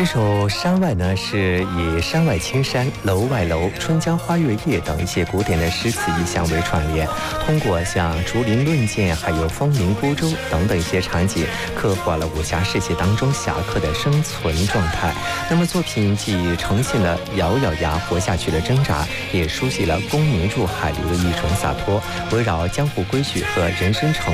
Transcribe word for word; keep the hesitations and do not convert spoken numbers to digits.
这首《山外》呢，是以山外青山、楼外楼、春江花月夜等一些古典的诗词意象为串联，通过像竹林论剑，还有风鸣孤舟等等一些场景，刻画了武侠世界当中侠客的生存状态。那么作品既呈现了咬咬牙活下去的挣扎，也书写了功名入海流的一种洒脱，围绕江湖规矩和人生成